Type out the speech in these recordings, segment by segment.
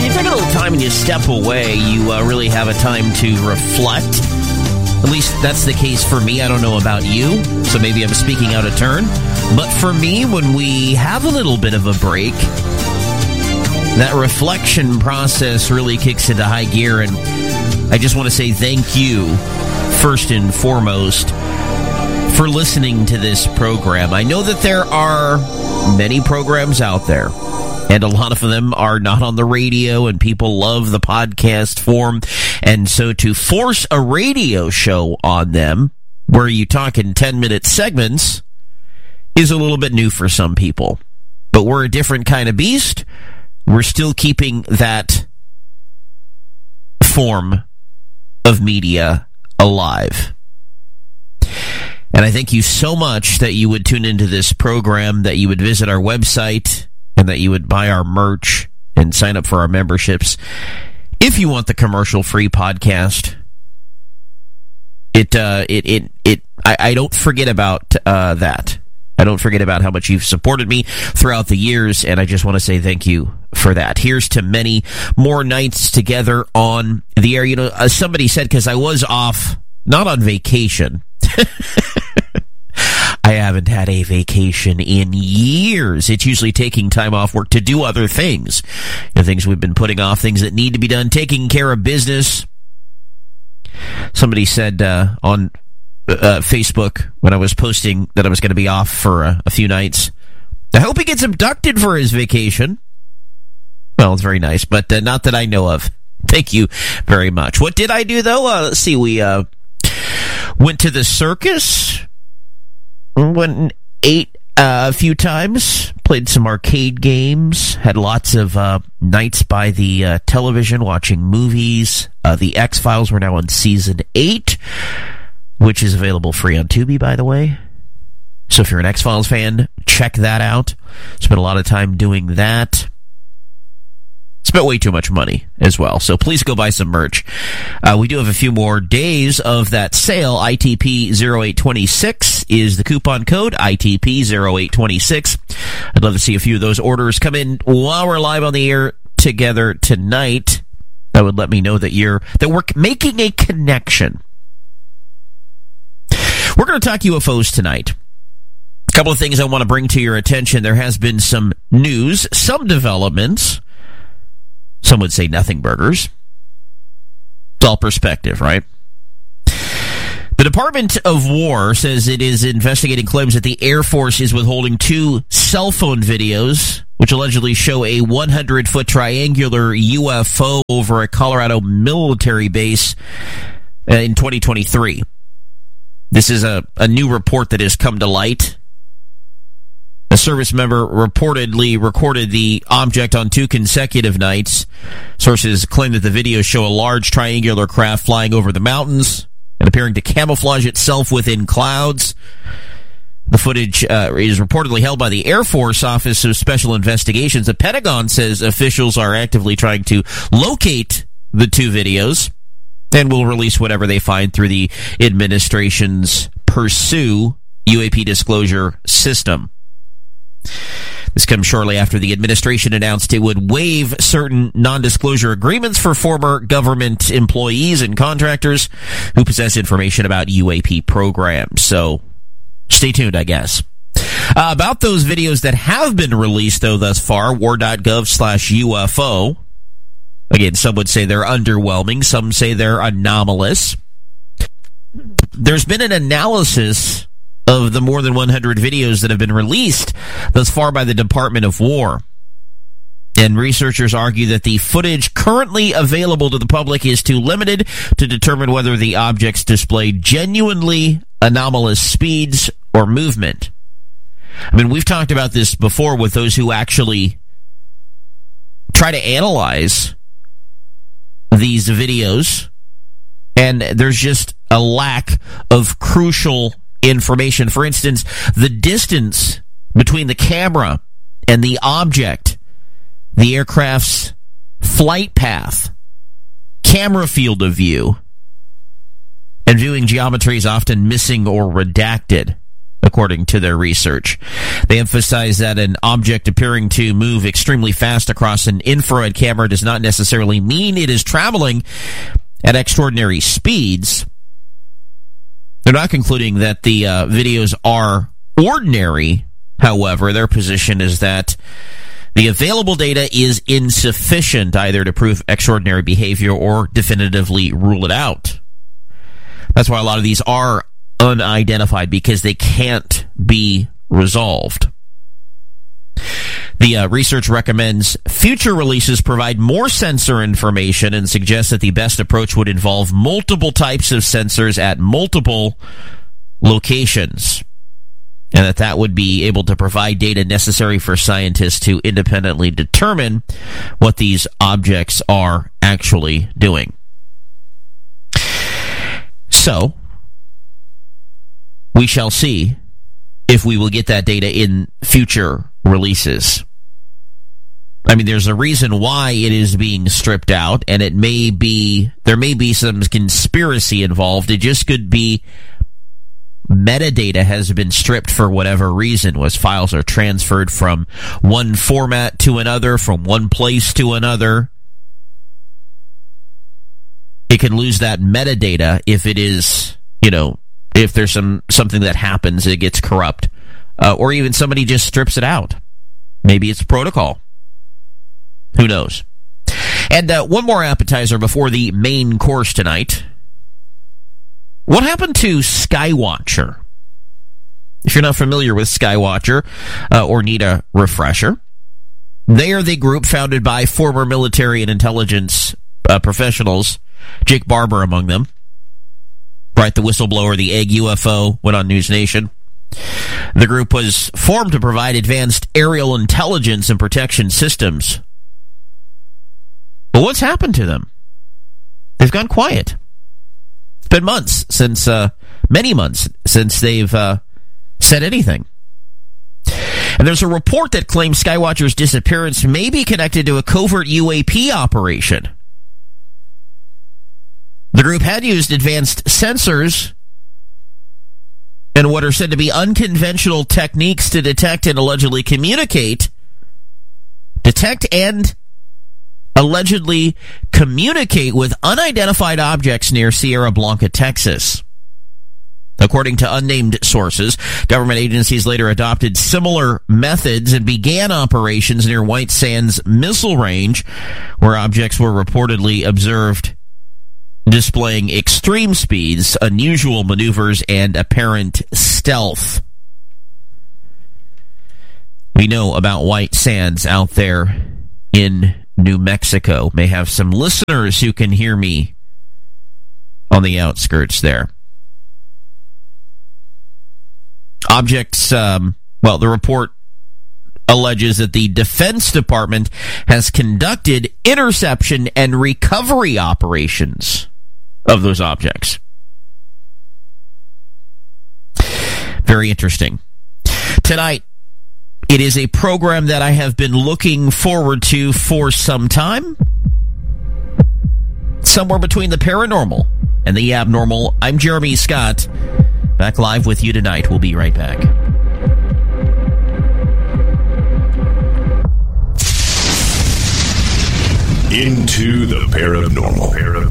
you take a little time and you step away, you really have a time to reflect. At least that's the case for me. I don't know about you, so maybe I'm speaking out of turn. But for me, when we have a little bit of a break, that reflection process really kicks into high gear. And I just want to say thank you, first and foremost, for listening to this program. I know that there are many programs out there, and a lot of them are not on the radio, and people love the podcast form. And so to force a radio show on them, where you talk in 10-minute segments, is a little bit new for some people. But we're a different kind of beast. We're still keeping that form of media alive. And I thank you so much that you would tune into this program, that you would visit our website, and that you would buy our merch and sign up for our memberships. If you want the commercial-free podcast, I don't forget about that. I don't forget about how much you've supported me throughout the years, and I just want to say thank you for that. Here's to many more nights together on the air. You know, somebody said, because I was off, not on vacation. I haven't had a vacation in years. It's usually taking time off work to do other things. You know, things we've been putting off, things that need to be done, taking care of business. Somebody said on Facebook, when I was posting that I was going to be off for a few nights, I hope he gets abducted for his vacation. Well, it's very nice, but not that I know of. Thank you very much. What did I do, though? Let's see. We went to the circus. Went and ate a few times, played some arcade games, had lots of nights by the television watching movies. The X-Files, were now on season 8, which is available free on Tubi, by the way. So if you're an X-Files fan, check that out. Spent a lot of time doing that. Spent way too much money as well, so please go buy some merch. We do have a few more days of that sale. ITP0826 is the coupon code, ITP0826. I'd love to see a few of those orders come in while we're live on the air together tonight. That would let me know that we're making a connection. We're going to talk UFOs tonight. A couple of things I want to bring to your attention. There has been some news, some developments. Some would say nothing burgers. It's all perspective, right? The Department of War says it is investigating claims that the Air Force is withholding 2 cell phone videos, which allegedly show a 100-foot triangular UFO over a Colorado military base in 2023. This is a new report that has come to light. A service member reportedly recorded the object on 2 consecutive nights. Sources claim that the videos show a large triangular craft flying over the mountains and appearing to camouflage itself within clouds. The footage is reportedly held by the Air Force Office of Special Investigations. The Pentagon says officials are actively trying to locate the 2 videos and will release whatever they find through the administration's Pursue UAP disclosure system. This comes shortly after the administration announced it would waive certain non-disclosure agreements for former government employees and contractors who possess information about UAP programs. So, stay tuned, I guess. About those videos that have been released, though, thus far, war.gov/UFO. Again, some would say they're underwhelming. Some say they're anomalous. There's been an analysis of the more than 100 videos that have been released thus far by the Department of War. And researchers argue that the footage currently available to the public is too limited to determine whether the objects display genuinely anomalous speeds or movement. I mean, we've talked about this before with those who actually try to analyze these videos, and there's just a lack of crucial information. For instance, the distance between the camera and the object, the aircraft's flight path, camera field of view, and viewing geometry is often missing or redacted. according to their research. They emphasize that an object appearing to move extremely fast across an infrared camera does not necessarily mean it is traveling at extraordinary speeds. They're not concluding that the videos are ordinary. However, their position is that the available data is insufficient either to prove extraordinary behavior or definitively rule it out. That's why a lot of these are unidentified, because they can't be resolved. The research recommends future releases provide more sensor information and suggests that the best approach would involve multiple types of sensors at multiple locations, and that would be able to provide data necessary for scientists to independently determine what these objects are actually doing. So, we shall see if we will get that data in future releases. I mean, there's a reason why it is being stripped out, and there may be some conspiracy involved. It just could be metadata has been stripped for whatever reason, was files are transferred from one format to another, from one place to another. It can lose that metadata if it is, if there's something that happens, it gets corrupt. Or even somebody just strips it out. Maybe it's protocol. Who knows? And one more appetizer before the main course tonight. What happened to Skywatcher? If you're not familiar with Skywatcher or need a refresher, they are the group founded by former military and intelligence professionals, Jake Barber among them. Right, the whistleblower, the egg UFO, went on News Nation. The group was formed to provide advanced aerial intelligence and protection systems. But what's happened to them? They've gone quiet. It's been many months since they've said anything. And there's a report that claims Skywatcher's disappearance may be connected to a covert UAP operation. The group had used advanced sensors and what are said to be unconventional techniques to detect and allegedly communicate with unidentified objects near Sierra Blanca, Texas. According to unnamed sources, government agencies later adopted similar methods and began operations near White Sands Missile Range, where objects were reportedly observed displaying extreme speeds, unusual maneuvers, and apparent stealth. We know about White Sands out there in New Mexico. May have some listeners who can hear me on the outskirts there. Objects, the report alleges that the Defense Department has conducted interception and recovery operations of those objects. Very interesting. Tonight, it is a program that I have been looking forward to for some time. Somewhere between the paranormal and the abnormal. I'm Jeremy Scott. Back live with you tonight. We'll be right back. Into the paranormal.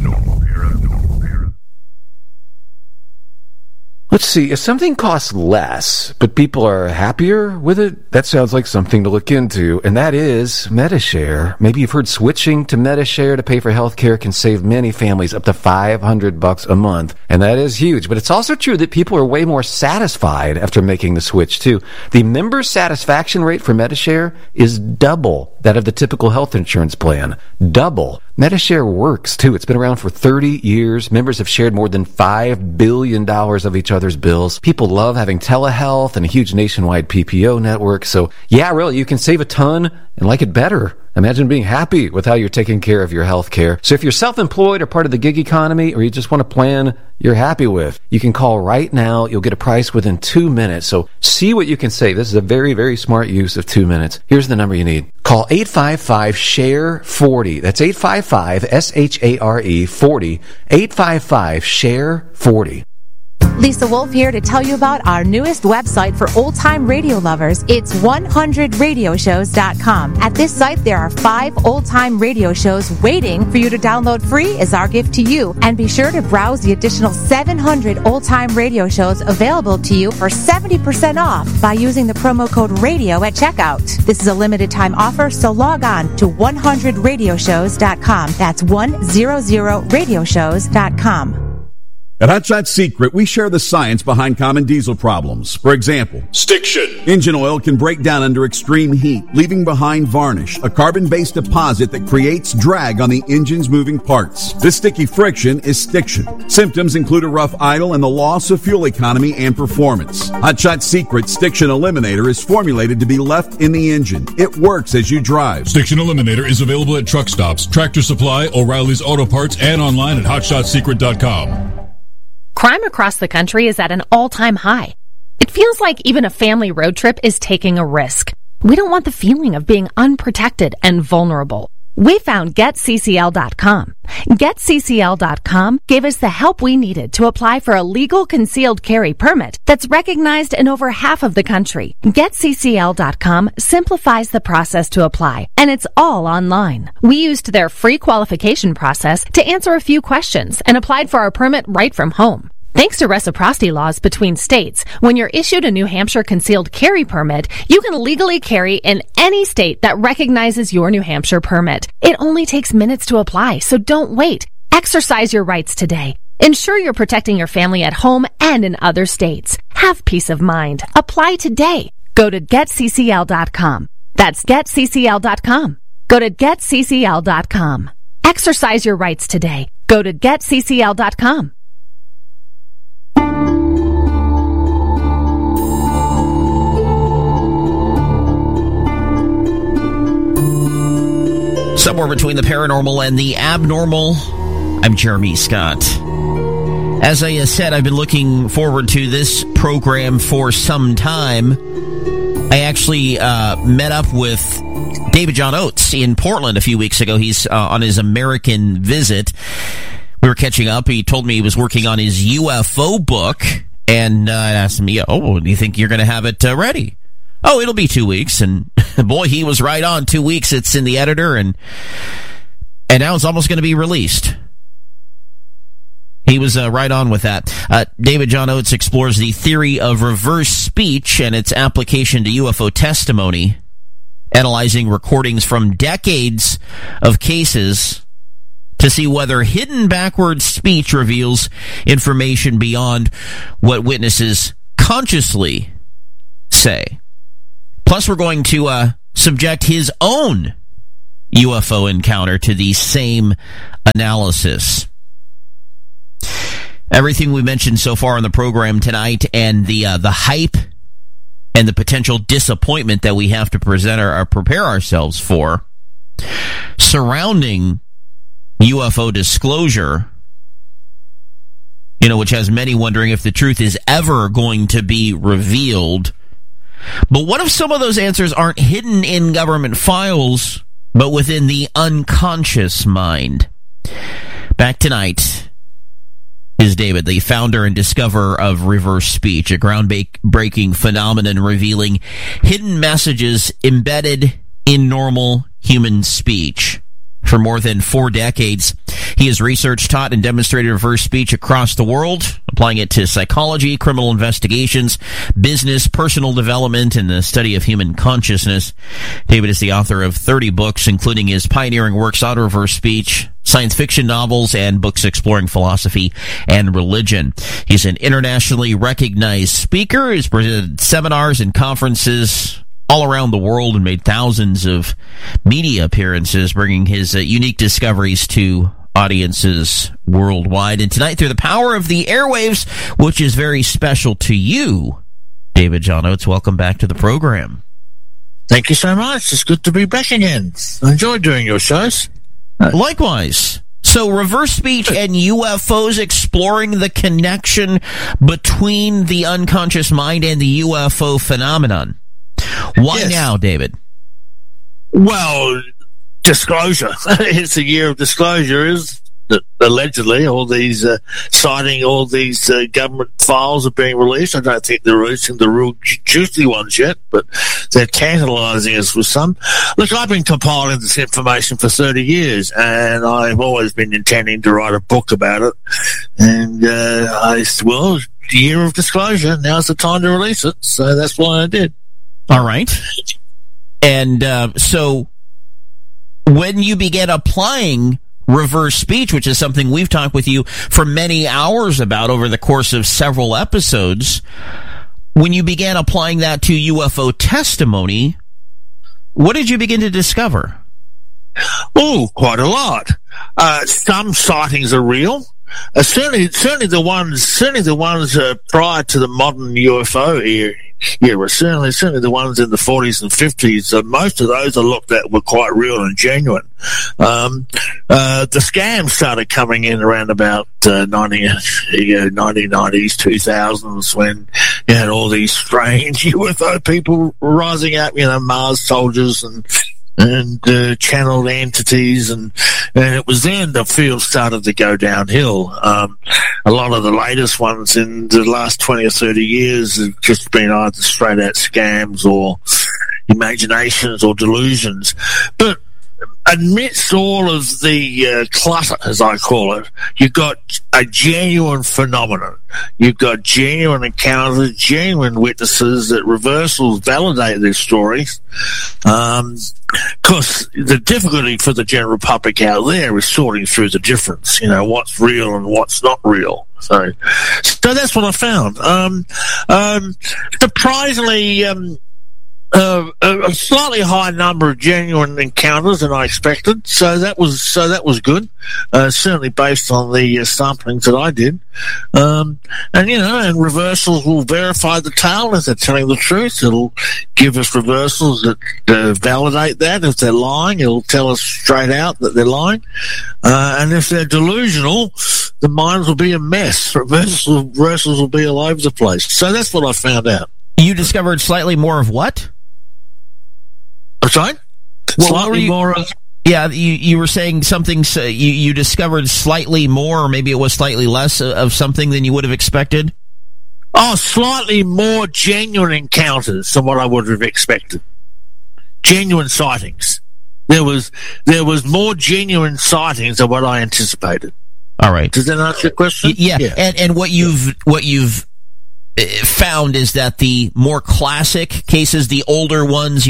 Let's see, if something costs less, but people are happier with it, that sounds like something to look into, and that is Medi-Share. Maybe you've heard switching to Medi-Share to pay for healthcare can save many families up to $500 a month, and that is huge. But it's also true that people are way more satisfied after making the switch, too. The member satisfaction rate for Medi-Share is double that of the typical health insurance plan. Double. Medi-Share works, too. It's been around for 30 years. Members have shared more than $5 billion of each other's bills. People love having telehealth and a huge nationwide PPO network. So, yeah, really, you can save a ton and like it better. Imagine being happy with how you're taking care of your health care. So if you're self-employed or part of the gig economy, or you just want a plan you're happy with, you can call right now. You'll get a price within 2 minutes. So see what you can save. This is a very, very smart use of 2 minutes. Here's the number you need. Call 855-SHARE-40. That's 855-SHARE-40. 855-SHARE-40. Lisa Wolf here to tell you about our newest website for old-time radio lovers. It's 100radioshows.com. At this site, there are 5 old-time radio shows waiting for you to download free as our gift to you. And be sure to browse the additional 700 old-time radio shows available to you for 70% off by using the promo code RADIO at checkout. This is a limited-time offer, so log on to 100radioshows.com. That's 100radioshows.com. At Hot Shot Secret, we share the science behind common diesel problems. For example, Stiction. engine oil can break down under extreme heat, leaving behind varnish, a carbon-based deposit that creates drag on the engine's moving parts. This sticky friction is stiction. Symptoms include a rough idle and the loss of fuel economy and performance. Hot Shot Secret Stiction Eliminator is formulated to be left in the engine. It works as you drive. Stiction Eliminator is available at truck stops, Tractor Supply, O'Reilly's Auto Parts, and online at hotshotsecret.com. Crime across the country is at an all-time high. It feels like even a family road trip is taking a risk. We don't want the feeling of being unprotected and vulnerable. We found GetCCL.com. GetCCL.com gave us the help we needed to apply for a legal concealed carry permit that's recognized in over half of the country. GetCCL.com simplifies the process to apply, and it's all online. We used their free qualification process to answer a few questions and applied for our permit right from home. Thanks to reciprocity laws between states, when you're issued a New Hampshire concealed carry permit, you can legally carry in any state that recognizes your New Hampshire permit. It only takes minutes to apply, so don't wait. Exercise your rights today. Ensure you're protecting your family at home and in other states. Have peace of mind. Apply today. Go to GetCCL.com. That's GetCCL.com. Go to GetCCL.com. Exercise your rights today. Go to GetCCL.com. Somewhere between the paranormal and the abnormal, I'm Jeremy Scott. As I said, I've been looking forward to this program for some time. I actually met up with David John Oates in Portland a few weeks ago. He's on his American visit. We were catching up. He told me he was working on his UFO book, and I asked him, do you think you're going to have it ready? Oh, it'll be 2 weeks, and boy, he was right on. 2 weeks, it's in the editor, and now it's almost going to be released. He was right on with that. David John Oates explores the theory of reverse speech and its application to UFO testimony, analyzing recordings from decades of cases to see whether hidden backwards speech reveals information beyond what witnesses consciously say. Plus, we're going to subject his own UFO encounter to the same analysis. Everything we mentioned so far in the program tonight, and the hype and the potential disappointment that we have to present or prepare ourselves for surrounding UFO disclosure, which has many wondering if the truth is ever going to be revealed. But what if some of those answers aren't hidden in government files, but within the unconscious mind? Back tonight is David, the founder and discoverer of reverse speech, a groundbreaking phenomenon revealing hidden messages embedded in normal human speech. For more than 4 decades, he has researched, taught, and demonstrated reverse speech across the world, applying it to psychology, criminal investigations, business, personal development, and the study of human consciousness. David is the author of 30 books, including his pioneering works on reverse speech, science fiction novels, and books exploring philosophy and religion. He's an internationally recognized speaker. He's presented seminars and conferences all around the world and made thousands of media appearances, bringing his unique discoveries to audiences worldwide. And tonight, through the power of the airwaves, which is very special to you, David John Oates, welcome back to the program. Thank you so much. It's good to be back again. I enjoy doing your shows. Likewise. So reverse speech and UFOs, exploring the connection between the unconscious mind and the UFO phenomenon. Why now, David? Well, disclosure. It's a year of disclosure. that allegedly all these citing all these government files are being released. I don't think they're releasing the real juicy ones yet, but they're tantalising us with some. Look, I've been compiling this information for 30 years, and I've always been intending to write a book about it. And the year of disclosure, now's the time to release it, so that's why I did. All right. And so when you began applying reverse speech, which is something we've talked with you for many hours about over the course of several episodes, when you began applying that to UFO testimony, what did you begin to discover? Oh, quite a lot. Some sightings are real. Certainly the ones prior to the modern UFO era. Certainly the ones in the 40s and 50s. Most of those I looked at were quite real and genuine. The scams started coming in around about 1990s, 2000s, when you had all these strange UFO people rising up, Mars soldiers and channeled entities, and it was then the field started to go downhill. A lot of the latest ones in the last 20 or 30 years have just been either straight out scams or imaginations or delusions. But amidst all of the clutter, as I call it, you've got a genuine phenomenon. You've got genuine encounters, genuine witnesses that reversals validate their stories. Because the difficulty for the general public out there is sorting through the difference, what's real and what's not real. So that's what I found. Surprisingly, a slightly higher number of genuine encounters than I expected, so that was good. Certainly based on the samplings that I did, and reversals will verify the tale if they're telling the truth. It'll give us reversals that validate that. If they're lying, it'll tell us straight out that they're lying. And if they're delusional, the minds will be a mess. Reversals will be all over the place. So that's what I found out. You discovered slightly more of what? I'm sorry? Slightly more of... Yeah, you were saying something, you discovered slightly more, or maybe it was slightly less of something than you would have expected? Oh, slightly more genuine encounters than what I would have expected. Genuine sightings. There was more genuine sightings than what I anticipated. All right. Does that answer your question? Yeah. And what you've found is that the more classic cases, the older ones,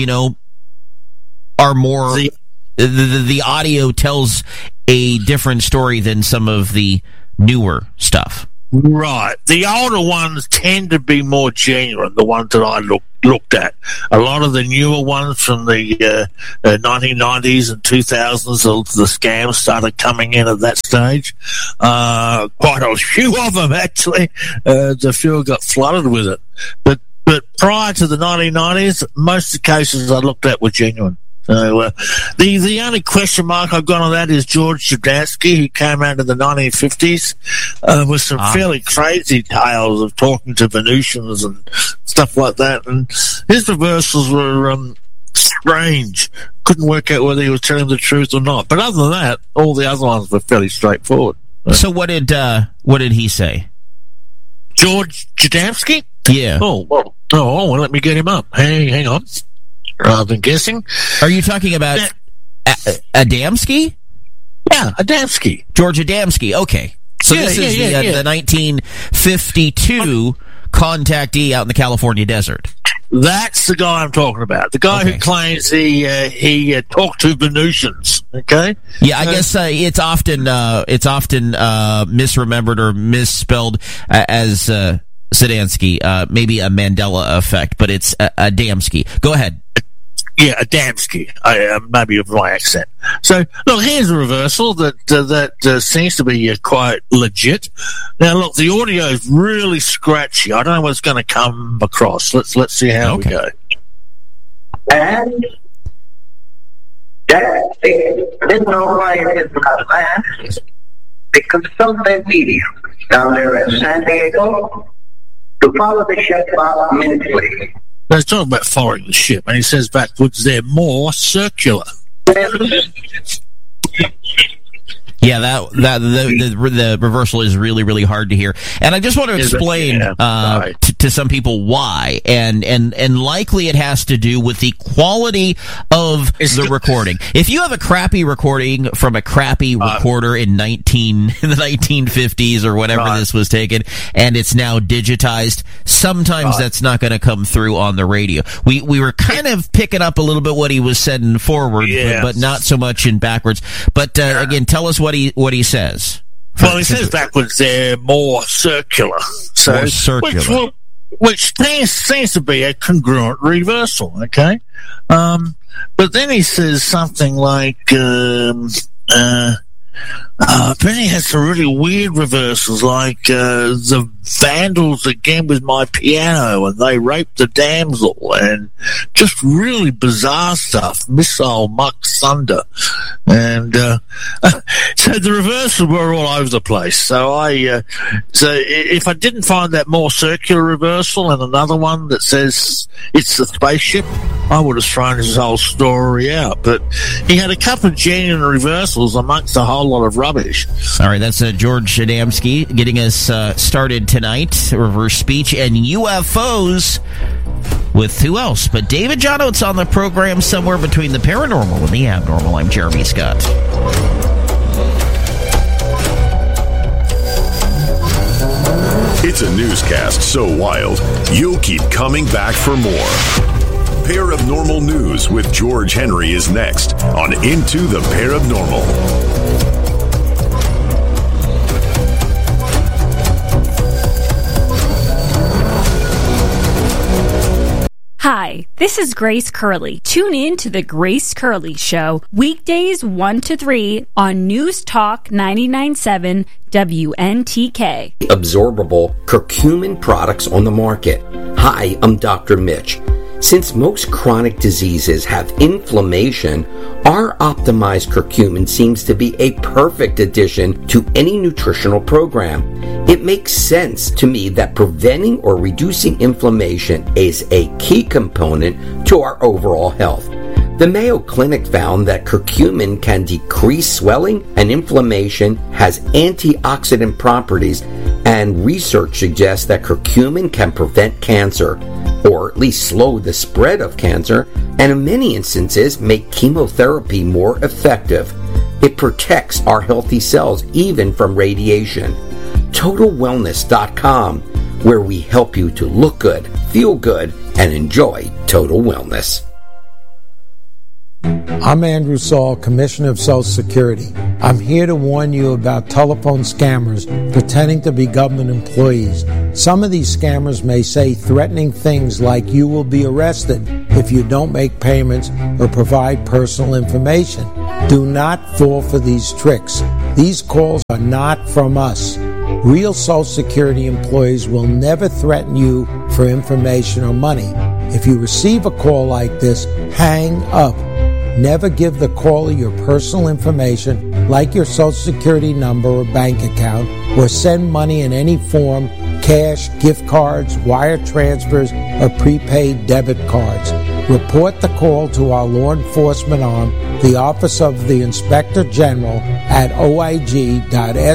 are more... The audio tells a different story than some of the newer stuff. Right. The older ones tend to be more genuine, the ones that I looked at. A lot of the newer ones from the 1990s and 2000s, the scams started coming in at that stage. Quite a few of them, actually. The few got flooded with it. But prior to the 1990s, most of the cases I looked at were genuine. So the only question mark I've got on that is George Jadansky, who came out in the 1950s with some fairly crazy tales of talking to Venusians and stuff like that, and his reversals were strange. Couldn't work out whether he was telling the truth or not. But other than that, all the other ones were fairly straightforward. So what did he say? George Jadansky? Yeah. Well, let me get him up. Hang on. Rather than guessing. Are you talking about Adamski? Yeah, Adamski. George Adamski, okay. So this is the 1952 contactee out in the California desert. That's the guy I'm talking about. The guy who claims he talked to Venusians. Okay. Yeah, I guess it's often misremembered or misspelled as Zadansky. Maybe a Mandela effect, but it's Adamski. Go ahead. Yeah, Adamski. Maybe with my accent. So, look, here's a reversal that seems to be quite legit. Now, look, the audio is really scratchy. I don't know what's going to come across. Let's see how we go. And there's no way it's not land because some of the media down there at San Diego to follow the ship out mentally. He's talking about following the ship, and he says backwards they're more circular. Yeah, the reversal is really, really hard to hear. And I just want to explain to some people why. And likely it has to do with the quality of the recording. If you have a crappy recording from a crappy recorder in the 1950s or whenever this was taken, and it's now digitized, sometimes that's not going to come through on the radio. We were kind of picking up a little bit what he was saying forward, but not so much in backwards. But again, tell us what he says. Well, he says backwards they're more circular. So more circular. Which seems to be a congruent reversal, okay? But then he says something like, then he has some really weird reversals, like the Vandals again with my piano, and they raped the damsel, and just really bizarre stuff. Missile Muck Thunder, and so the reversals were all over the place. So if I didn't find that more circular reversal and another one that says it's the spaceship, I would have thrown his whole story out. But he had a couple of genuine reversals amongst a whole lot of rubbish. All right, that's George Adamski getting us started tonight. Reverse speech and UFOs with who else but David John Oates on the program, somewhere between the paranormal and the abnormal. I'm Jeremy Scott. It's a newscast so wild, you'll keep coming back for more. Paranormal News with George Henry is next on Into the Paranormal. Hi, this is Grace Curley. Tune in to The Grace Curley Show, weekdays 1 to 3 on News Talk 99.7 WNTK. Absorbable curcumin products on the market. Hi, I'm Dr. Mitch. Since most chronic diseases have inflammation, our optimized curcumin seems to be a perfect addition to any nutritional program. It makes sense to me that preventing or reducing inflammation is a key component to our overall health. The Mayo Clinic found that curcumin can decrease swelling and inflammation, has antioxidant properties, and research suggests that curcumin can prevent cancer, or at least slow the spread of cancer, and in many instances make chemotherapy more effective. It protects our healthy cells even from radiation. TotalWellness.com, where we help you to look good, feel good, and enjoy total wellness. I'm Andrew Saul, Commissioner of Social Security. I'm here to warn you about telephone scammers pretending to be government employees. Some of these scammers may say threatening things like you will be arrested if you don't make payments or provide personal information. Do not fall for these tricks. These calls are not from us. Real Social Security employees will never threaten you for information or money. If you receive a call like this, hang up. Never give the caller your personal information, like your Social Security number or bank account, or send money in any form, cash, gift cards, wire transfers, or prepaid debit cards. Report the call to our law enforcement arm, the Office of the Inspector General, at oig.ssa.gov.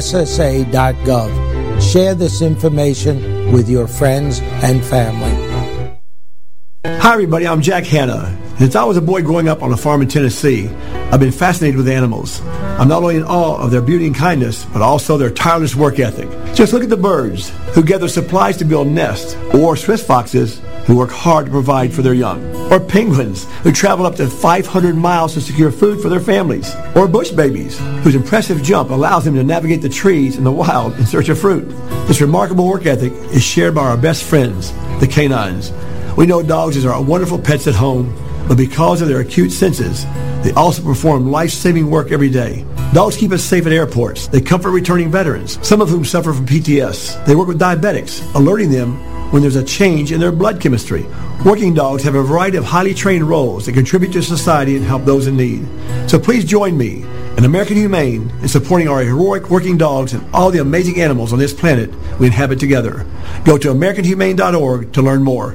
Share this information with your friends and family. Hi everybody, I'm Jack Hanna. Since I was a boy growing up on a farm in Tennessee, I've been fascinated with animals. I'm not only in awe of their beauty and kindness, but also their tireless work ethic. Just look at the birds who gather supplies to build nests, or Swiss foxes who work hard to provide for their young, or penguins who travel up to 500 miles to secure food for their families, or bush babies whose impressive jump allows them to navigate the trees in the wild in search of fruit. This remarkable work ethic is shared by our best friends, the canines. We know dogs are wonderful pets at home, but because of their acute senses, they also perform life-saving work every day. Dogs keep us safe at airports. They comfort returning veterans, some of whom suffer from PTS. They work with diabetics, alerting them when there's a change in their blood chemistry. Working dogs have a variety of highly trained roles that contribute to society and help those in need. So please join me and American Humane in supporting our heroic working dogs and all the amazing animals on this planet we inhabit together. Go to AmericanHumane.org to learn more.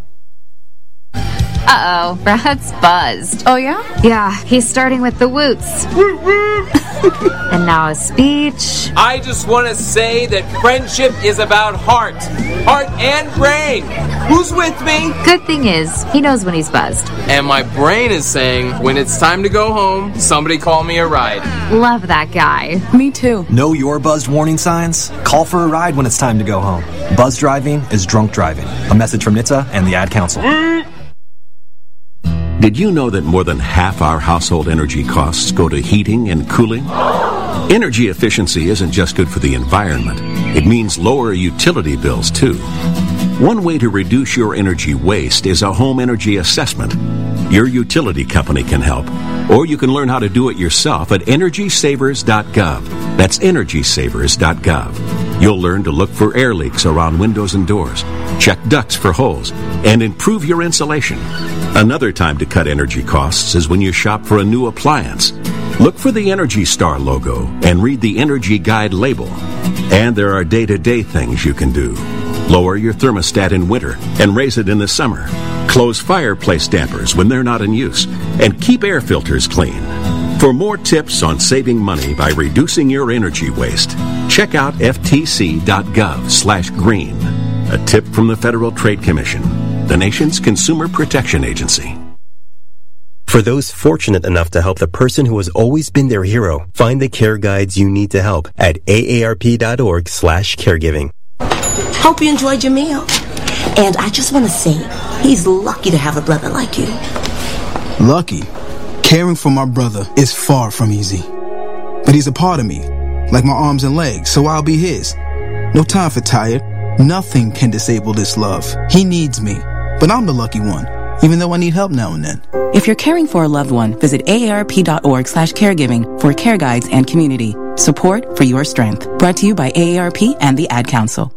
Uh-oh, Brad's buzzed. Oh, yeah? Yeah, he's starting with the woots. And And now a speech. I just want to say that friendship is about heart and brain. Who's with me? Good thing is, he knows when he's buzzed. And my brain is saying, when it's time to go home, somebody call me a ride. Love that guy. Me too. Know your buzzed warning signs? Call for a ride when it's time to go home. Buzz driving is drunk driving. A message from NHTSA and the Ad Council. Did you know that more than half our household energy costs go to heating and cooling? Energy efficiency isn't just good for the environment. It means lower utility bills, too. One way to reduce your energy waste is a home energy assessment. Your utility company can help, or you can learn how to do it yourself at EnergySavers.gov. That's EnergySavers.gov. You'll learn to look for air leaks around windows and doors, check ducts for holes, and improve your insulation. Another time to cut energy costs is when you shop for a new appliance. Look for the Energy Star logo and read the Energy Guide label. And there are day-to-day things you can do. Lower your thermostat in winter and raise it in the summer. Close fireplace dampers when they're not in use. And keep air filters clean. For more tips on saving money by reducing your energy waste, check out ftc.gov/green. A tip from the Federal Trade Commission, the nation's consumer protection agency. For those fortunate enough to help the person who has always been their hero, find the care guides you need to help at aarp.org/caregiving. Hope you enjoyed your meal. And I just want to say, he's lucky to have a brother like you. Lucky? Caring for my brother is far from easy. But he's a part of me, like my arms and legs, so I'll be his. No time for tired. Nothing can disable this love. He needs me, but I'm the lucky one, even though I need help now and then. If you're caring for a loved one, visit aarp.org/caregiving for care guides and community support for your strength. Brought to you by AARP and the Ad Council.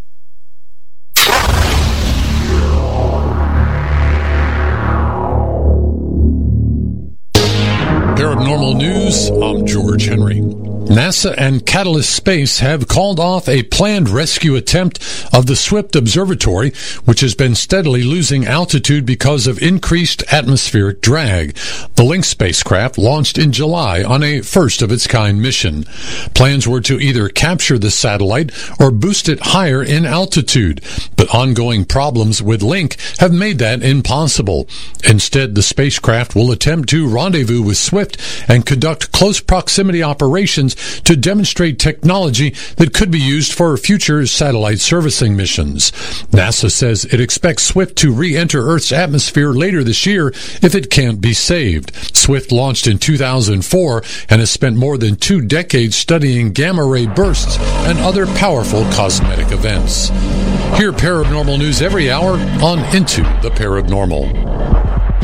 Paranormal News, I'm George Henry. NASA and Catalyst Space have called off a planned rescue attempt of the Swift Observatory, which has been steadily losing altitude because of increased atmospheric drag. The Lynx spacecraft launched in July on a first-of-its-kind mission. Plans were to either capture the satellite or boost it higher in altitude, but ongoing problems with Link have made that impossible. Instead, the spacecraft will attempt to rendezvous with Swift and conduct close proximity operations to demonstrate technology that could be used for future satellite servicing missions. NASA says it expects Swift to re-enter Earth's atmosphere later this year if it can't be saved. Swift launched in 2004 and has spent more than 2 decades studying gamma-ray bursts and other powerful cosmetic events. Hear paranormal news every hour on Into the Paranormal.